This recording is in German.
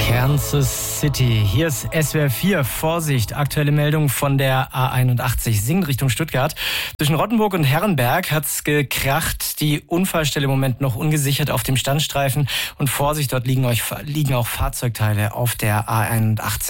Kansas City. Hier ist SWR 4. Vorsicht, aktuelle Meldung von der A81 Singen Richtung Stuttgart. Zwischen Rottenburg und Herrenberg hat's gekracht. Die Unfallstelle im Moment noch ungesichert auf dem Standstreifen. Und Vorsicht, dort liegen auch Fahrzeugteile auf der A81.